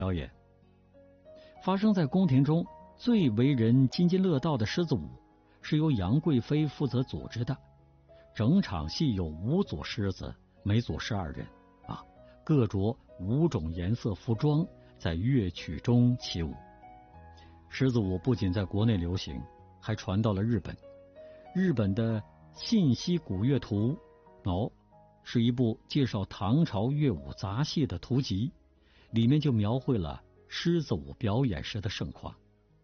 表演。发生在宫廷中最为人津津乐道的狮子舞，是由杨贵妃负责组织的。整场戏有5组狮子，每组12人各着5种颜色服装，在乐曲中起舞。狮子舞不仅在国内流行，还传到了日本。日本的《信息古乐图》是一部介绍唐朝乐舞杂戏的图集，里面就描绘了狮子舞表演时的盛况。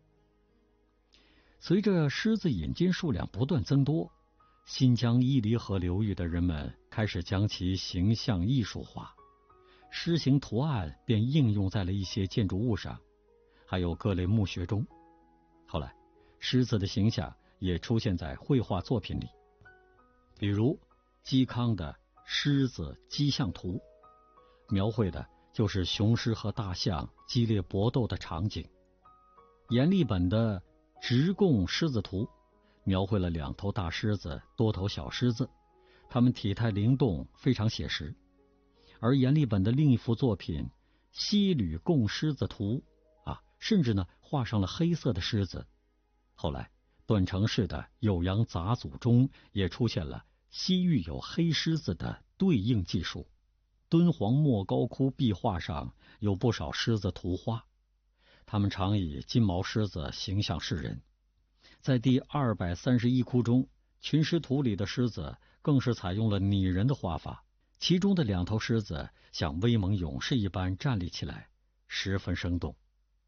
随着狮子引进数量不断增多，新疆伊犁河流域的人们开始将其形象艺术化，狮形图案便应用在了一些建筑物上，还有各类墓穴中。后来狮子的形象也出现在绘画作品里，比如嵇康的《狮子迹象图》，描绘的就是雄狮和大象激烈搏斗的场景。阎立本的《直贡狮子图》描绘了2头大狮子、多头小狮子，它们体态灵动，非常写实。而阎立本的另一幅作品《西吕贡狮子图》甚至画上了黑色的狮子。后来段成式的《酉阳杂俎》中也出现了西域有黑狮子的对应技术。敦煌莫高窟壁画上有不少狮子图画，他们常以金毛狮子形象示人。在第231窟中，群狮图里的狮子更是采用了拟人的画法，其中的2头狮子像威猛勇士一般站立起来，十分生动。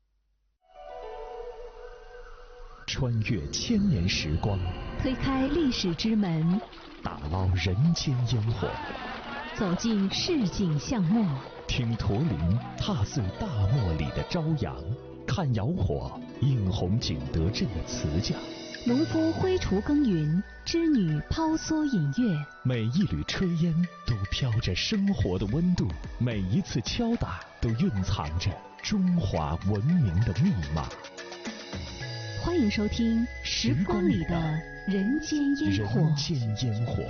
穿越千年时光， 推开历史之门， 打捞人间烟火， 走进市井巷陌， 听驼铃踏碎大漠里的朝阳，看窑火映红景德镇的瓷匠， 农夫挥锄耕耘，织女抛梭引乐， 每一缕炊烟都飘着生活的温度，每一次敲打都蕴藏着中华文明的密码。 欢迎收听《时光里的人间烟火》。 人间烟火。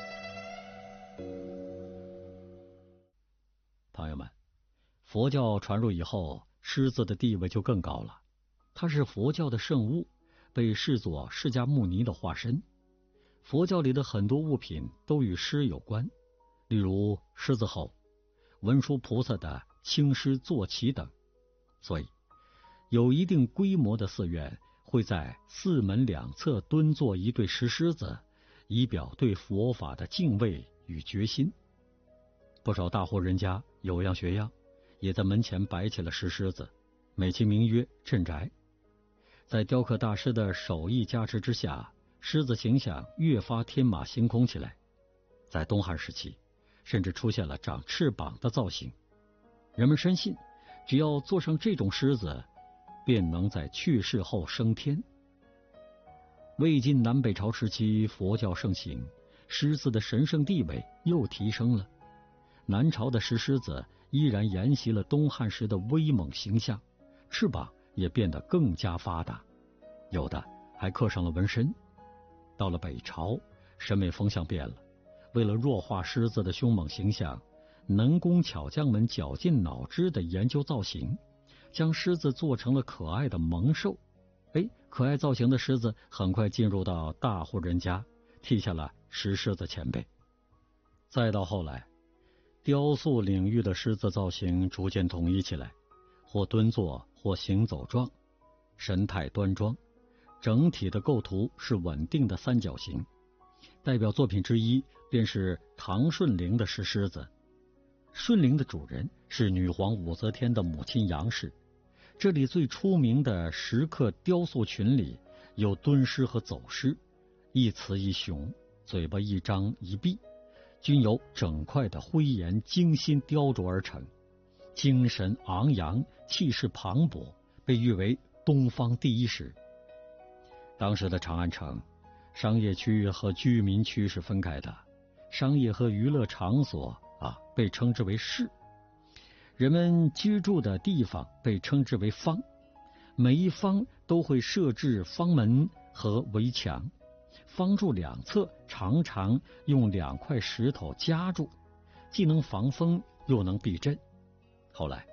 朋友们，佛教传入以后，狮子的地位就更高了。它是佛教的圣物，被视作释迦牟尼的化身。佛教里的很多物品都与狮有关，例如狮子吼、文殊菩萨的青狮坐骑等。所以有一定规模的寺院会在寺门两侧蹲坐一对石狮子，以表对佛法的敬畏与决心。不少大户人家有样学样，也在门前摆起了石狮子，美其名曰镇宅。在雕刻大师的手艺加持之下，狮子形象越发天马行空起来。在东汉时期，甚至出现了长翅膀的造型。人们深信，只要坐上这种狮子，便能在去世后升天。魏晋南北朝时期，佛教盛行，狮子的神圣地位又提升了。南朝的石狮子依然沿袭了东汉时的威猛形象，翅膀也变得更加发达，有的还刻上了纹身。到了北朝，审美风向变了，为了弱化狮子的凶猛形象，能工巧匠们绞尽脑汁地研究造型，将狮子做成了可爱的萌兽。可爱造型的狮子很快进入到大户人家，替下了石狮子前辈。再到后来，雕塑领域的狮子造型逐渐统一起来，或蹲坐，或行走状，神态端庄，整体的构图是稳定的三角形。代表作品之一便是唐顺陵的石狮子。顺陵的主人是女皇武则天的母亲杨氏。这里最出名的石刻雕塑群里有蹲狮和走狮，一雌一雄，嘴巴一张一闭，均由整块的灰岩精心雕琢而成，精神昂扬，气势磅礴，被誉为东方第一石。当时的长安城，商业区和居民区是分开的，商业和娱乐场所被称之为市，人们居住的地方被称之为坊，每一坊都会设置坊门和围墙，坊柱两侧常常用2块石头夹住，既能防风又能避震。后来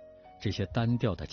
这些单调的